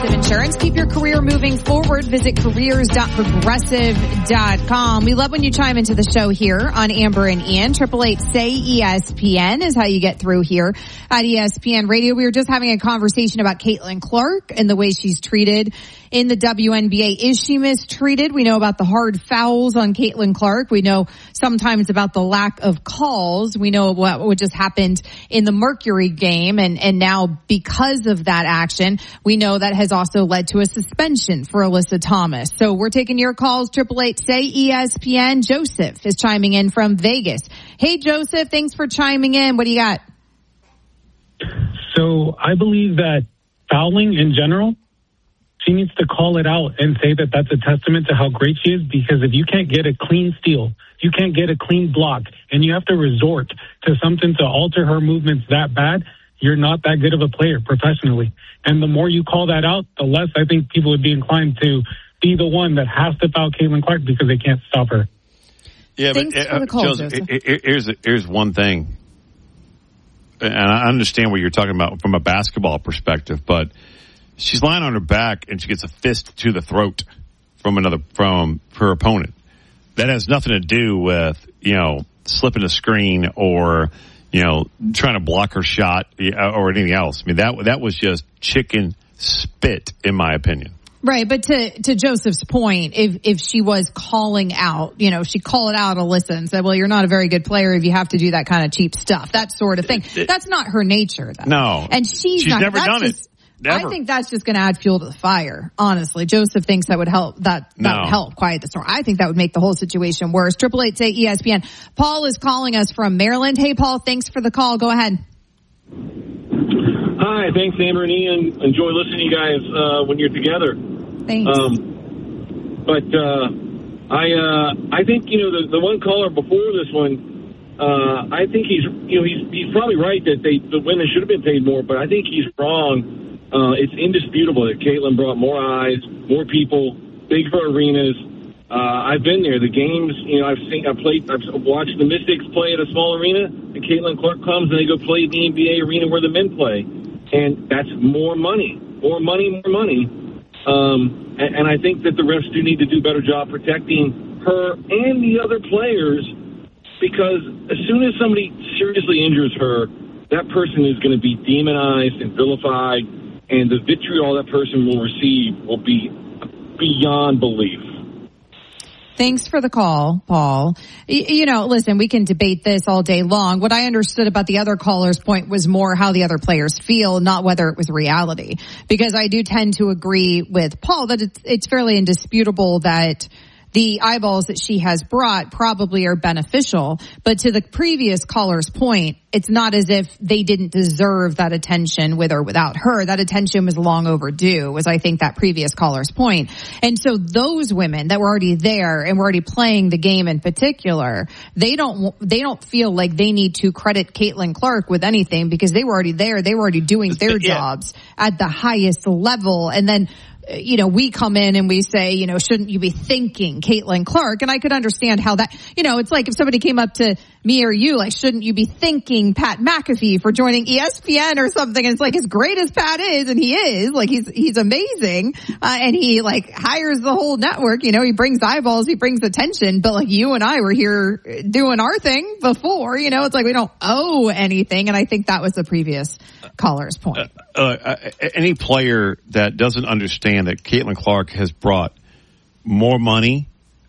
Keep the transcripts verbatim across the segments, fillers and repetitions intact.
Progressive Insurance. Keep your career moving forward. Visit careers dot progressive dot com. We love when you chime into the show here on Amber and Ian. Triple eight say E S P N is how you get through here at E S P N Radio. We were just having a conversation about Caitlin Clark and the way she's treated in the W N B A. Is she mistreated? We know about the hard fouls on Caitlin Clark. We know sometimes about the lack of calls. We know what, what just happened in the Mercury game, and, and now because of that action, we know that has also led to a suspension for Alyssa Thomas. So we're taking your calls, triple eight say E S P N. Joseph is chiming in from Vegas. Hey, Joseph, thanks for chiming in. What do you got? So I believe that fouling in general, she needs to call it out and say that that's a testament to how great she is, because if you can't get a clean steal, you can't get a clean block, and you have to resort to something to alter her movements that bad, you're not that good of a player professionally. And the more you call that out, the less I think people would be inclined to be the one that has to foul Caitlin Clark because they can't stop her. Yeah, Thanks but for the call, Joseph, Joseph. Here's, here's one thing. And I understand what you're talking about from a basketball perspective, but she's lying on her back and she gets a fist to the throat from another, from her opponent. That has nothing to do with, you know, slipping a screen or, you know, trying to block her shot or anything else. I mean, that, that was just chicken spit, in my opinion. Right, but to to Joseph's point, if if she was calling out, you know, she called out Alyssa and said, well, you're not a very good player if you have to do that kind of cheap stuff, that sort of thing. That's not her nature, though. No. And she's, she's not, never that's done just, it. Never. I think that's just going to add fuel to the fire, honestly. Joseph thinks that would help, that, that no. would help quiet the storm. I think that would make the whole situation worse. Triple eight say E S P N. Paul is calling us from Maryland. Hey, Paul, thanks for the call. Go ahead. Hi, thanks, Amber and Ian. Enjoy listening to you guys uh, when you're together. Thanks. Um, but uh, I uh, I think, you know, the, the one caller before this one, uh, I think he's, you know, he's he's probably right that they the women should have been paid more, but I think he's wrong. Uh, it's indisputable that Caitlin brought more eyes, more people, bigger arenas. Uh, I've been there. The games, you know, I've seen, I've played, I've watched the Mystics play at a small arena, and Caitlin Clark comes and they go play the N B A arena where the men play, and that's more money, more money, more money. Um, and, and I think that the refs do need to do a better job protecting her and the other players, because as soon as somebody seriously injures her, that person is going to be demonized and vilified, and the vitriol that person will receive will be beyond belief. Thanks for the call, Paul. You know, listen, we can debate this all day long. What I understood about the other caller's point was more how the other players feel, not whether it was reality. Because I do tend to agree with Paul that it's, it's fairly indisputable that the eyeballs that she has brought probably are beneficial. But to the previous caller's point, it's not as if they didn't deserve that attention with or without her. That attention was long overdue, was I think that previous caller's point. And so those women that were already there and were already playing the game in particular, they don't, they don't feel like they need to credit Caitlin Clark with anything because they were already there. They were already doing their yeah. jobs at the highest level. And then, you know, we come in and we say, you know, shouldn't you be thinking Caitlin Clark? And I could understand how that, you know, it's like if somebody came up to me or you, like, shouldn't you be thanking Pat McAfee for joining E S P N or something? And it's like, as great as Pat is, and he is, like, he's, he's amazing. Uh, and he, like, hires the whole network, you know, he brings eyeballs, he brings attention. But, like, you and I were here doing our thing before, you know, it's like we don't owe anything. And I think that was the previous caller's point. Uh, uh, any player that doesn't understand that Caitlin Clark has brought more money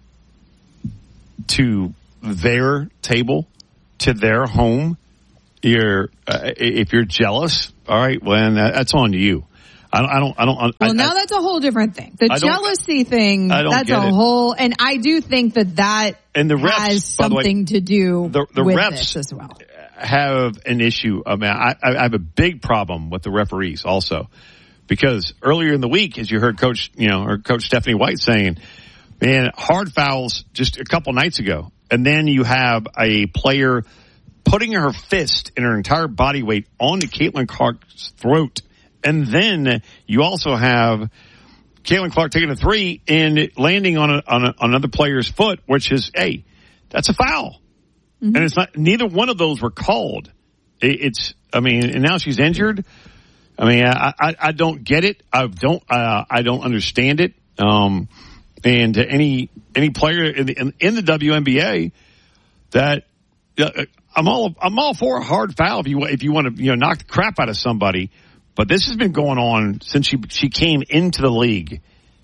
to their table, to their home, you're uh, if you're jealous, all right, well, that's on you. I don't, I don't, I don't. Well, I, now I, that's a whole different thing. The jealousy thing, I don't that's get a it. whole, and I do think that that and the refs, has something way, to do the, the with refs this as well. Have an issue. I mean, I, I have a big problem with the referees also, because earlier in the week, as you heard Coach, you know, or Coach Stephanie White saying, man, hard fouls just a couple nights ago, and then you have a player putting her fist and her entire body weight onto Caitlin Clark's throat. And then you also have Caitlin Clark taking a three and landing on, a, on, a, on another player's foot, which is, hey, that's a foul. Mm-hmm. And it's not, neither one of those were called. It, it's, I mean, and now she's injured. I mean, I, I, I don't get it. I don't, uh, I don't understand it. Um, and any, any player in the, in, in the W N B A that, uh, I'm all, I'm all for a hard foul if you, if you want to, you know, knock the crap out of somebody. But this has been going on since she, she came into the league.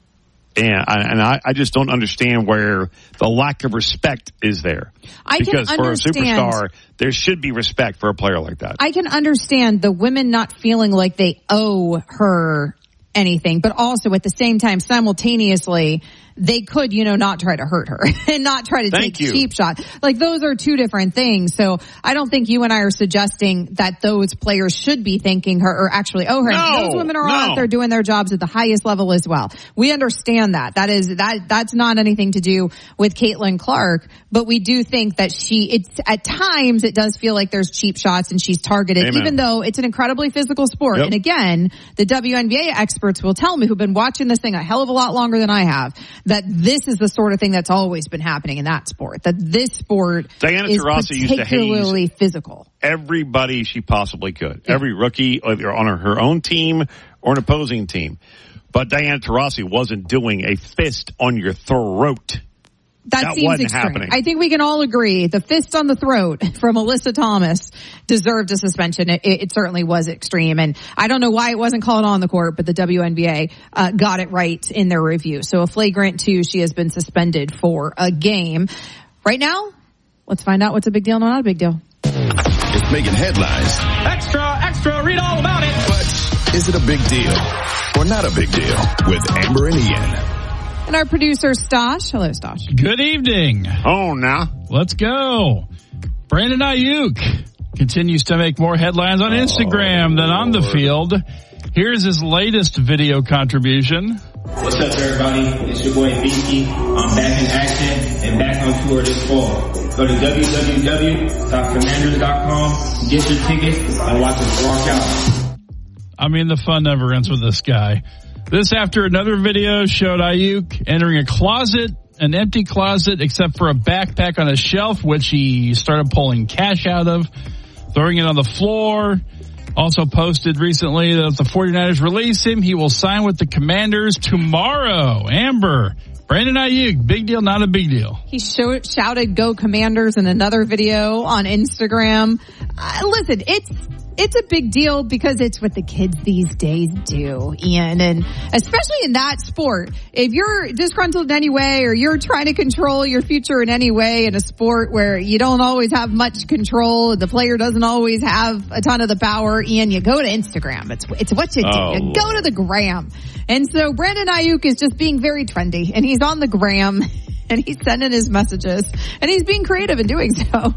And I, and I, I just don't understand where the lack of respect is there. I because can for understand. a superstar, there should be respect for a player like that. I can understand the women not feeling like they owe her anything, but also at the same time, simultaneously, they could, you know, not try to hurt her and not try to Thank take you. cheap shots. Like, those are two different things. So I don't think you and I are suggesting that those players should be thanking her or actually owe her. No, those women are no. out there doing their jobs at the highest level as well. We understand that. That is, that, that's not anything to do with Caitlin Clark, but we do think that she, it's, at times it does feel like there's cheap shots and she's targeted, Amen. even though it's an incredibly physical sport. Yep. And again, the W N B A experts will tell me, who've been watching this thing a hell of a lot longer than I have, that this is the sort of thing that's always been happening in that sport. That this sport Diana is Taurasi used to particularly haze physical. everybody she possibly could. Yeah. Every rookie, either on her own team or an opposing team. But Diana Taurasi wasn't doing a fist on your throat. That, That seems wasn't extreme. happening. I think we can all agree the fist on the throat from Alyssa Thomas deserved a suspension. It, it, it certainly was extreme. And I don't know why it wasn't called on the court, but the W N B A uh, got it right in their review. So a flagrant two, she has been suspended for a game. Right now, let's find out what's a big deal and not a big deal. It's making headlines. Extra, extra, read all about it. But is it a big deal or not a big deal with Amber and Ian? And our producer, Stosh. Hello, Stosh. Good evening. Oh, now. Let's go. Brandon Ayuk continues to make more headlines on Instagram than on the field. Here's his latest video contribution. What's up, everybody? It's your boy Beaky. I'm back in action and back on tour this fall. Go to w w w dot commanders dot com, get your tickets, and watch us rock out. I mean, the fun never ends with this guy. This after another video showed Ayuk entering a closet, an empty closet, except for a backpack on a shelf, which he started pulling cash out of, throwing it on the floor. Also posted recently that if the 49ers release him, he will sign with the Commanders tomorrow. Amber, Brandon Ayuk, big deal, not a big deal. He showed, shouted "Go Commanders" in another video on Instagram. Uh, listen, it's it's a big deal because it's what the kids these days do, Ian, and especially in that sport. If you're disgruntled in any way or you're trying to control your future in any way in a sport where you don't always have much control, the player doesn't always have a ton of the power, Ian, you go to Instagram. It's it's what you do. Oh. You go to the gram. And so Brandon Ayuk is just being very trendy, and he's on the gram, and he's sending his messages, and he's being creative in doing so.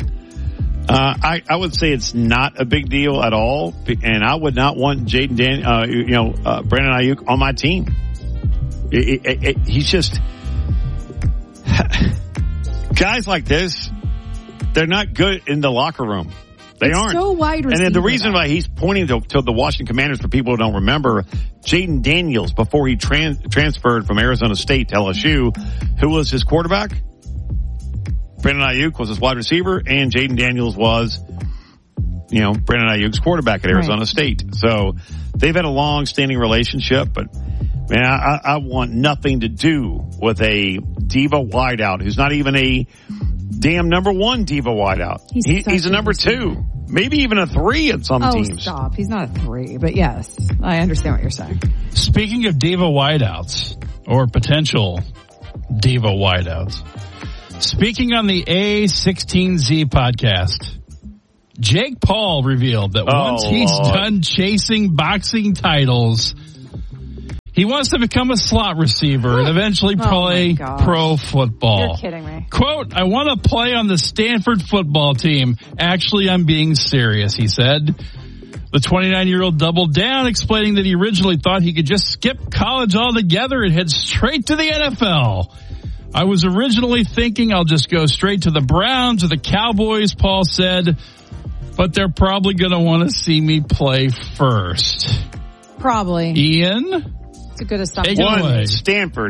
Uh, I, I would say it's not a big deal at all, and I would not want Jaden Dan, uh, you know, uh, Brandon Ayuk on my team. It, it, it, he's just guys like this. They're not good in the locker room. They It's aren't. so wide and then the receiver, reason though. why he's pointing to, to the Washington Commanders, for people who don't remember, Jaden Daniels, before he tran- transferred from Arizona State to L S U, who was his quarterback? Brandon Ayuk was his wide receiver, and Jaden Daniels was, you know, Brandon Ayuk's quarterback at Arizona Right. State. So they've had a long-standing relationship, but man, I, I want nothing to do with a diva wideout who's not even a damn number one diva wideout. He's He, such he's a a number receiver. two, maybe even a three at some Oh, teams. stop. He's not a three, but yes, I understand what you're saying. Speaking of diva wideouts, or potential diva wideouts, speaking on the A sixteen Z podcast, Jake Paul revealed that Oh, once he's Lord. done chasing boxing titles, he wants to become a slot receiver and eventually Oh, my play gosh. pro football. You're kidding me. Quote, I want to play on the Stanford football team. Actually, I'm being serious, he said. The twenty-nine-year-old doubled down, explaining that he originally thought he could just skip college altogether and head straight to the N F L. I was originally thinking I'll just go straight to the Browns or the Cowboys, Paul said, but they're probably going to want to see me play first. Probably. Ian? It's a good Take assumption. it One, away. Stanford.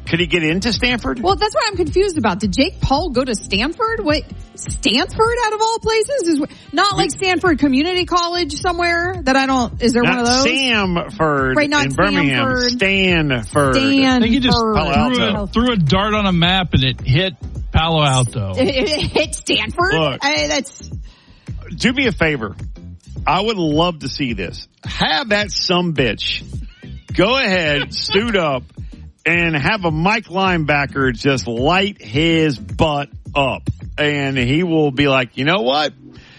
could he get into Stanford? Well, that's what I'm confused about. Did Jake Paul go to Stanford? What, Stanford out of all places? Is not like Stanford Community College somewhere that I don't, is there not one of those? Samford right, not in Birmingham. Stanford. Stanford. Stanford. I think he just threw Alto. a, threw a dart on a map and it hit Palo Alto. It, it hit Stanford? Look, I, that's... Do me a favor. I would love to see this. Have that sumbitch go ahead, suit up, and have a Mike linebacker just light his butt up. And he will be like, you know what?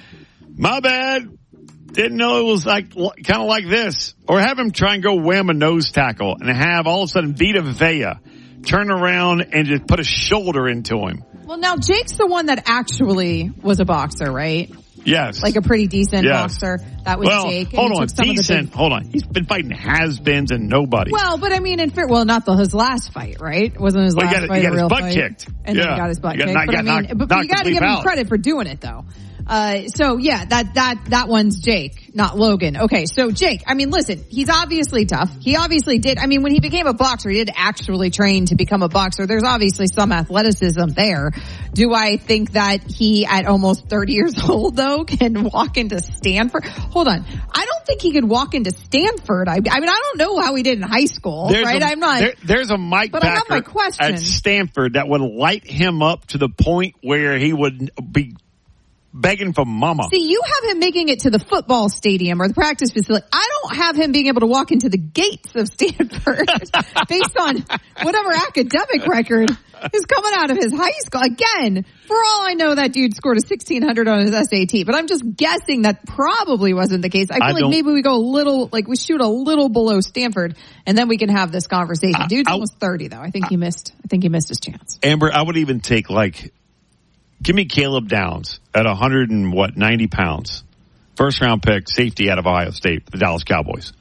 My bad. Didn't know it was like kind of like this. Or have him try and go wham a nose tackle and have all of a sudden Vita Vea turn around and just put a shoulder into him. Well, now Jake's the one that actually was a boxer, right? Yes. Like a pretty decent yes. boxer. That was well, Jake. And hold he on. took some Decent. of the big... Hold on. He's been fighting has-beens and nobody. Well, but I mean, in fair, well, not the, his last fight, right? It wasn't his well, last he got, fight he got a real his butt fight. kicked. And yeah. then he got his butt he got, kicked. not, But I mean, knocked, but, knocked you got to give him out. credit for doing it, though. Uh, so yeah, that, that, that one's Jake, not Logan. Okay, so Jake, I mean, listen, he's obviously tough. He obviously did, I mean, when he became a boxer, he did actually train to become a boxer. There's obviously some athleticism there. Do I think that he, at almost thirty years old, though, can walk into Stanford? Hold on. I don't think he could walk into Stanford. I, I mean, I don't know how he did in high school, there's right? A, I'm not. There, there's a Mike but I have my Packer question. at Stanford that would light him up to the point where he would be begging for mama. See, you have him making it to the football stadium or the practice facility. I don't have him being able to walk into the gates of Stanford based on whatever academic record is coming out of his high school. Again, for all I know, that dude scored a sixteen hundred on his S A T, but I'm just guessing that probably wasn't the case. I feel I like maybe we go a little, like we shoot a little below Stanford and then we can have this conversation. Dude's I, almost thirty though. I think I, he missed, I think he missed his chance. Amber, I would even take like, give me Caleb Downs at one hundred and what, ninety pounds. First round pick, safety out of Ohio State, the Dallas Cowboys.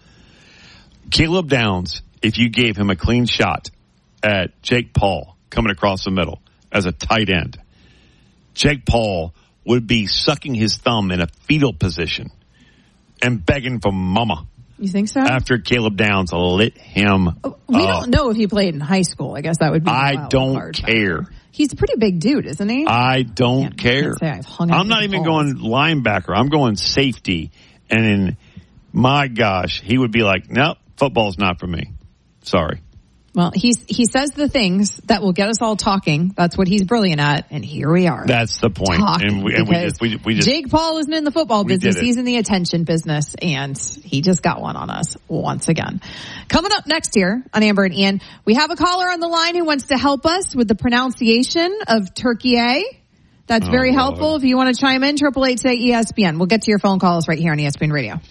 Caleb Downs, if you gave him a clean shot at Jake Paul coming across the middle as a tight end, Jake Paul would be sucking his thumb in a fetal position and begging for mama. You think so? After Caleb Downs lit him We up. don't know if he played in high school. I guess that would be I don't hard care. Factor. He's a pretty big dude, isn't he? I don't can't, care. Can't say I've hung out I'm not with even balls. going linebacker. I'm going safety. And in, my gosh, he would be like, nope, football's not for me. Sorry. Well, he's, he says the things that will get us all talking. That's what he's brilliant at. And here we are. That's the point. Talking, and we, and we just, we, we just, Jake Paul isn't in the football we business. did it. He's in the attention business. And he just got one on us once again. Coming up next here on Amber and Ian, we have a caller on the line who wants to help us with the pronunciation of Turkey. That's Oh, very Lord. helpful. If you want to chime in, triple eight say E S P N. We'll get to your phone calls right here on E S P N Radio.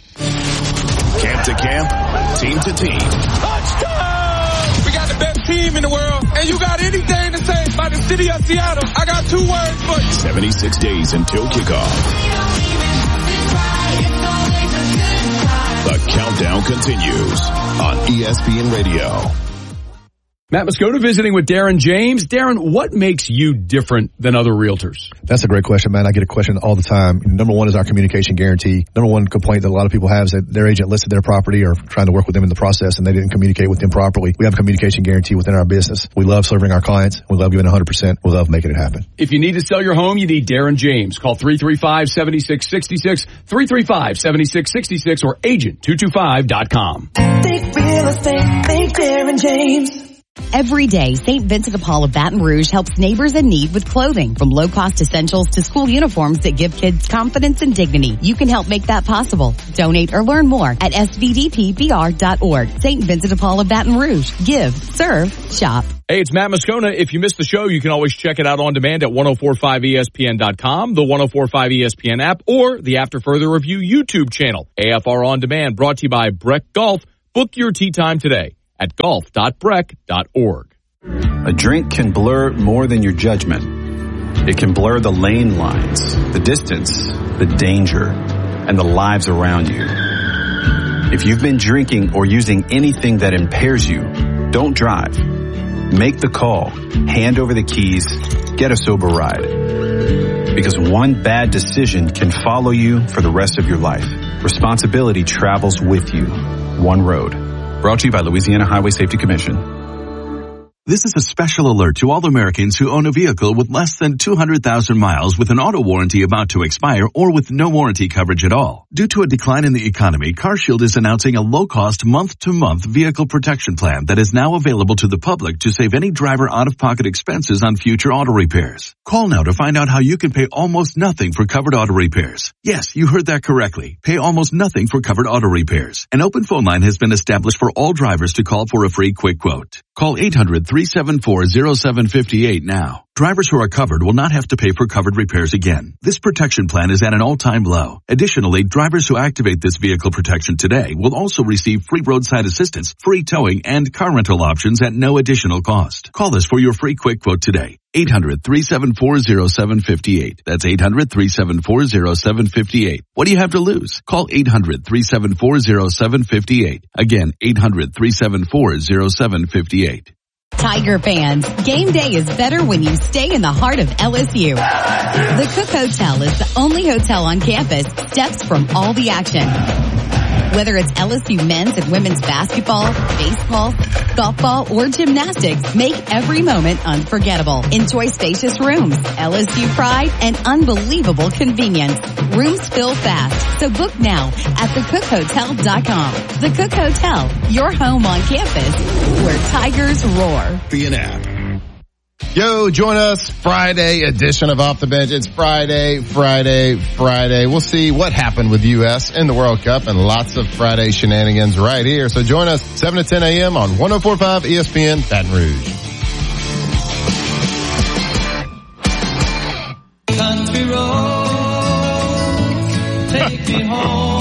Camp to camp, team to team. Touchdown! We got the best team in the world. And you got anything to say about the city of Seattle, I got two words for you. seventy-six days until kickoff. The countdown continues on E S P N Radio. Matt Moscona visiting with Darren James. Darren, what makes you different than other realtors? That's a great question, man. I get a question all the time. Number one is our communication guarantee. Number one complaint that a lot of people have is that their agent listed their property or trying to work with them in the process and they didn't communicate with them properly. We have a communication guarantee within our business. We love serving our clients. We love giving one hundred percent. We love making it happen. If you need to sell your home, you need Darren James. Call three three five, seven six six six, three three five, seven six six six, or agent two two five dot com. Think real estate, think Darren James. Every day, Saint Vincent de Paul of Baton Rouge helps neighbors in need with clothing, from low-cost essentials to school uniforms that give kids confidence and dignity. You can help make that possible. Donate or learn more at S V D P B R dot org. Saint Vincent de Paul of Baton Rouge. Give, serve, shop. Hey, it's Matt Moscona. If you missed the show, you can always check it out on demand at ten forty-five E S P N dot com, the ten forty-five E S P N app, or the After Further Review YouTube channel. A F R On Demand, brought to you by Breck Golf. Book your tee time today at golf dot breck dot org. A drink can blur more than your judgment. It can blur the lane lines, the distance, the danger, and the lives around you. If you've been drinking or using anything that impairs you, don't drive. Make the call, hand over the keys, get a sober ride. Because one bad decision can follow you for the rest of your life. Responsibility travels with you. One road. Brought to you by Louisiana Highway Safety Commission. This is a special alert to all Americans who own a vehicle with less than two hundred thousand miles with an auto warranty about to expire or with no warranty coverage at all. Due to a decline in the economy, CarShield is announcing a low-cost month-to-month vehicle protection plan that is now available to the public to save any driver out-of-pocket expenses on future auto repairs. Call now to find out how you can pay almost nothing for covered auto repairs. Yes, you heard that correctly. Pay almost nothing for covered auto repairs. An open phone line has been established for all drivers to call for a free quick quote. Call eight hundred, three seven four, zero seven five eight now. Drivers who are covered will not have to pay for covered repairs again. This protection plan is at an all-time low. Additionally, drivers who activate this vehicle protection today will also receive free roadside assistance, free towing, and car rental options at no additional cost. Call us for your free quick quote today. eight hundred, three seven four, zero seven five eight. That's eight hundred, three seven four, zero seven five eight. What do you have to lose? Call eight hundred, three seven four, zero seven five eight. Again, eight hundred, three seven four, zero seven five eight. Tiger fans, game day is better when you stay in the heart of L S U. The Cook Hotel is the only hotel on campus steps from all the action. Whether it's L S U men's and women's basketball, baseball, softball, or gymnastics, make every moment unforgettable. Enjoy spacious rooms, L S U pride, and unbelievable convenience. Rooms fill fast, so book now at the cook hotel dot com. The Cook Hotel, your home on campus where Tigers roar. Be an app. Yo, join us Friday edition of Off the Bench. It's Friday, Friday, Friday. We'll see what happened with U S in the World Cup and lots of Friday shenanigans right here. So join us seven to ten a.m. on one oh four point five E S P N Baton Rouge. Country roads, take me home.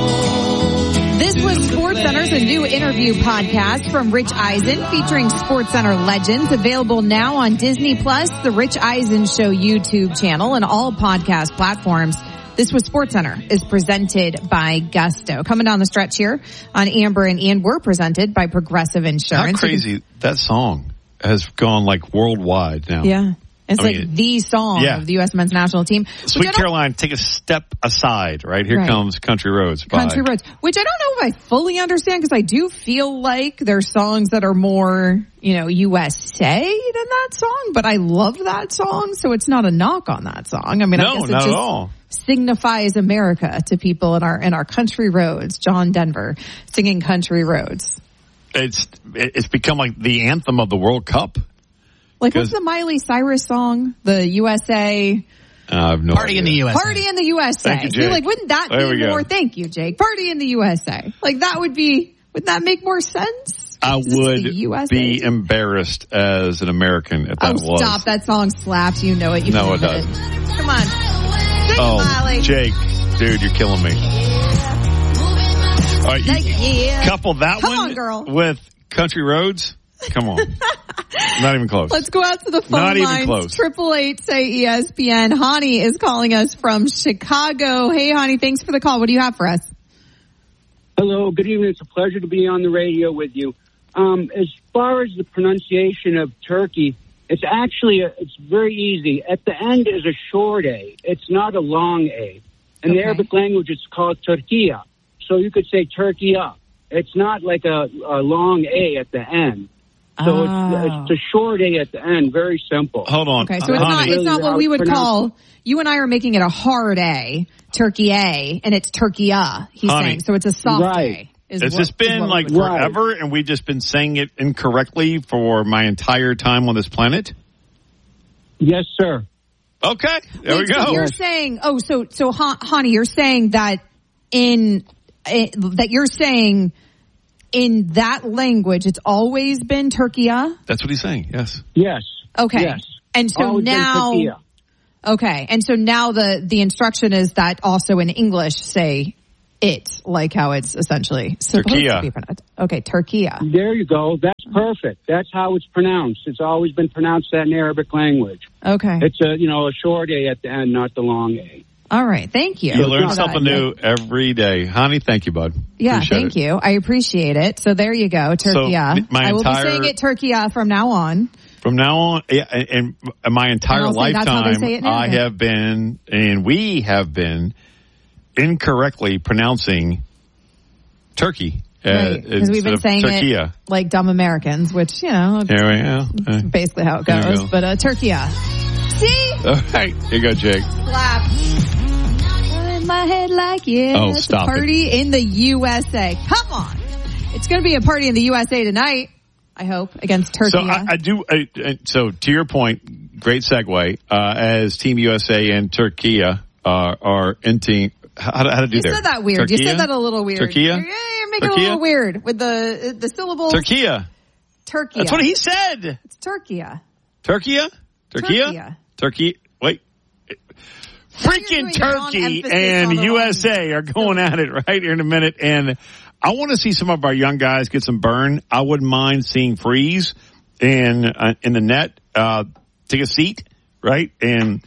This was SportsCenter's a new interview podcast from Rich Eisen featuring SportsCenter legends, available now on Disney Plus, the Rich Eisen Show YouTube channel, and all podcast platforms. This was SportsCenter is presented by Gusto. Coming down the stretch here on Amber and Ian, we're presented by Progressive Insurance. How crazy that song has gone like worldwide now. Yeah. It's I like mean, the song yeah. of the U S men's national team. Sweet Caroline, take a step aside, right? Here right. comes Country Roads. Bye. Country Roads, which I don't know if I fully understand because I do feel like there's songs that are more, you know, U S A than that song, but I love that song, so it's not a knock on that song. I mean, no, I guess it not just at all. signifies America to people in our in our country roads. John Denver singing Country Roads. It's it's become like the anthem of the World Cup. Like, what's the Miley Cyrus song? The U S A. Uh, I have no Party idea. in the U S A. Party in the U S A. Thank you, Jake. You're like, wouldn't that There be we go. more? Thank you, Jake. Party in the U S A. Like, that would be, would that make more sense? I Is this would the U S A? be embarrassed as an American if that Oh, was. stop. That song slaps. You know it. You No, know it doesn't. Come on. Sing Oh, it, Miley. Jake, dude, you're killing me. All right, you Yeah. couple that Come one on, girl. with Country Roads. Come on. Not even close. Let's go out to the phone Not even lines. close. Triple eight say E S P N. Hani is calling us from Chicago. Hey, Hani, thanks for the call. What do you have for us? Hello, good evening. It's a pleasure to be on the radio with you. Um, as far as the pronunciation of Turkey, it's actually a, it's very easy. At the end is a short A. It's not a long A. In the Okay. Arabic language, it's called Turkiya. So you could say Turkiya. It's not like a, a long A at the end. So Oh. it's, it's a short A at the end. Very simple. Hold on. Okay, so it's not, it's not what we would call, you and I are making it a hard A, Turkey A, and it's Turkiya, he's Honey. saying. So it's a soft Right. A. Is Has what- this is been what we like would call it. forever and we've just been saying it incorrectly for my entire time on this planet? Yes, sir. Okay, there Wait, we go. So you're saying, oh, so, so, Han- Hani, you're saying that in, eh, that you're saying in that language, it's always been Turkiya? That's what he's saying, yes. Yes. Okay. Yes. And so Always been now, Turkiya. okay. And so now the, the instruction is that also in English say it, like how it's essentially supposed Turkiya. to be pronounced. Okay, Turkiya. There you go. That's perfect. That's how it's pronounced. It's always been pronounced that in Arabic language. Okay. It's a, you know, a short A at the end, not the long A. All right. Thank you. You learn for something that. new every day. Honey, thank you, bud. Yeah, Appreciate thank it. you. I appreciate it. So there you go, Turkiya. my I will entire- be saying it Turkiya from now on. From now on, yeah, and and my entire And I'll say that's how they lifetime, say it in I Arabic. have been, and we have been, incorrectly pronouncing Turkey Uh, right, because we've been saying Turkey. it like dumb Americans, which, you know, There we go. it's basically how it There you goes. go. But uh, Turkey. See? All right. Here you go, Jake. Clap. In my head like, yeah, Oh, it's stop a party in the U S A. Come on. It's going to be a party in the U S A tonight, I hope, against Turkey. So I, I do. I, I- so to your point, great segue. Uh, as Team U S A and Turkey uh, are entering. How, to- how to do You there? said that weird. You Turkey? said that a little weird. Turkey? You're, yeah, you're making Turkey? it a little weird with the the syllables. Turkey. Turkey. That's what he said. It's Turkey. Turkey. Turkey. Turkey. Turkey. Wait. Freaking doing the wrong Turkey emphasis and on the U S A are going at it right here in a minute. And I want to see some of our young guys get some burn. I wouldn't mind seeing Freeze in, uh, in the net, uh, take a seat, right? And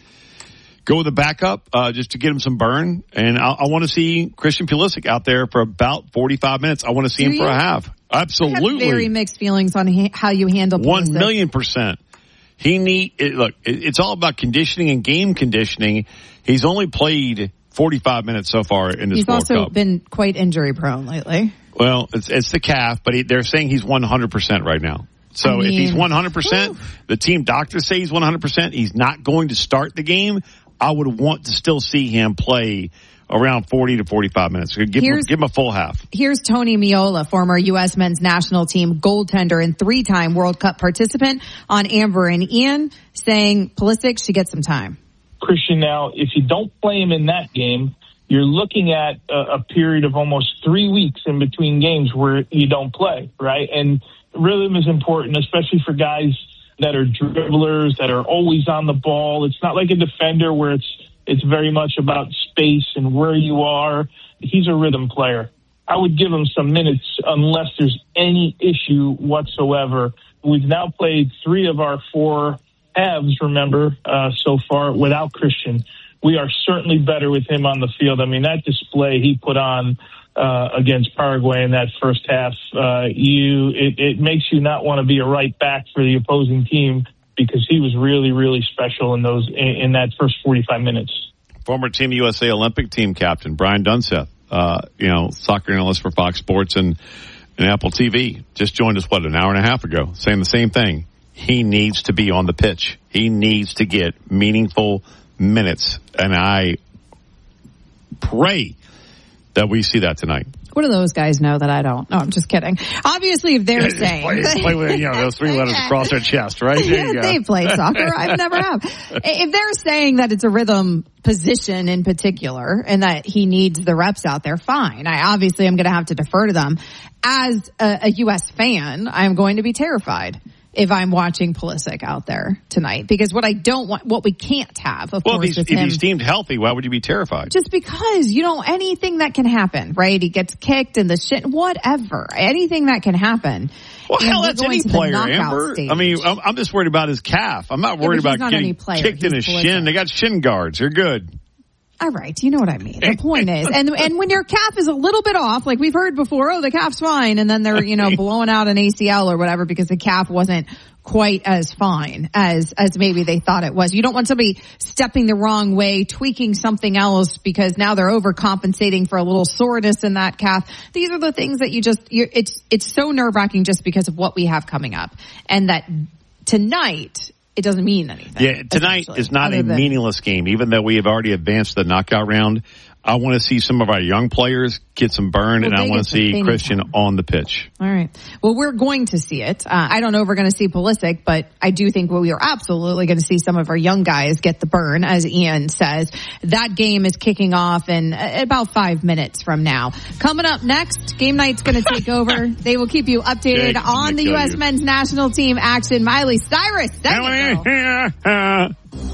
go with the backup, uh, just to get him some burn. And I, I want to see Christian Pulisic out there for about forty-five minutes. I want to see Do him for you? a half. I Absolutely. have very mixed feelings on ha- how you handle One Pulisic. million percent. He need it, look. It, it's all about conditioning and game conditioning. He's only played forty-five minutes so far in this He's World also Cup. been quite injury prone lately. Well, it's it's the calf, but he, they're saying he's one hundred percent right now. So I mean, if he's one hundred percent, the team doctors say he's one hundred percent. He's not going to start the game. I would want to still see him play around forty to forty-five minutes. Give him, Here's- give him a full half. Here's Tony Meola, former U S men's national team goaltender and three-time World Cup participant, on Amber and Ian, saying Pulisic should get some time. Christian, now, if you don't play him in that game, you're looking at a, a period of almost three weeks in between games where you don't play, right? And rhythm is important, especially for guys that are dribblers, that are always on the ball. It's not like a defender where it's it's very much about space and where you are. He's a rhythm player. I would give him some minutes unless there's any issue whatsoever. We've now played three of our four halves, remember, uh, so far without Christian. We are certainly better with him on the field. I mean, that display he put on uh, against Paraguay in that first half, uh, you it, it makes you not want to be a right back for the opposing team, because he was really, really special in those in, in that first forty-five minutes. Former Team U S A Olympic team captain Brian Dunseth, uh, you know, soccer analyst for Fox Sports and, and Apple T V, just joined us, what, an hour and a half ago, saying the same thing. He needs to be on the pitch. He needs to get meaningful minutes, and I pray that we see that tonight. What do those guys know that I don't? No, I'm just kidding. Obviously, if they're saying... play, play with, you know, those three letters across their chest, right? There you go. They play soccer. I've never have. If they're saying that it's a rhythm position in particular and that he needs the reps out there, fine. I obviously am going to have to defer to them. As a, a U S fan, I'm going to be terrified if I'm watching Pulisic out there tonight, because what I don't want, what we can't have, of well, course, if he's, is if him. he's deemed healthy, why would you be terrified? Just because, you know, anything that can happen, right? He gets kicked and the shit, whatever, anything that can happen. Well, And hell, we're that's going any to the player, knockout Amber. stage. I mean, I'm, I'm just worried about his calf. I'm not Yeah, worried but he's about not getting any player. kicked in He's his Pulisic. shin. They got shin guards. They're good. All right, you know what I mean. The point is, and and when your calf is a little bit off, like we've heard before, oh, the calf's fine, and then they're, you know, blowing out an A C L or whatever because the calf wasn't quite as fine as as maybe they thought it was. You don't want somebody stepping the wrong way, tweaking something else because now they're overcompensating for a little soreness in that calf. These are the things that you just, you're, it's it's so nerve-wracking just because of what we have coming up, and that tonight it doesn't mean anything. Yeah, tonight is not other a than- meaningless game, even though we have already advanced the knockout round. I want to see some of our young players get some burn, Well, and I they want get to some- they see need Christian on the pitch. All right. Well, we're going to see it. Uh, I don't know if we're going to see Pulisic, but I do think we are absolutely going to see some of our young guys get the burn, as Ian says. That game is kicking off in uh, about five minutes from now. Coming up next, Game Night's going to take over. They will keep you updated Yeah, on the kill U S you. men's national team action. Miley Cyrus, second girl.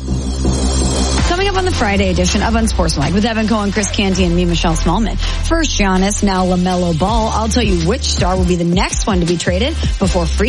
Coming up on the Friday edition of Unsportsmanlike with Evan Cohen, Chris Canty, and me, Michelle Smallman. First, Giannis, now LaMelo Ball. I'll tell you which star will be the next one to be traded before free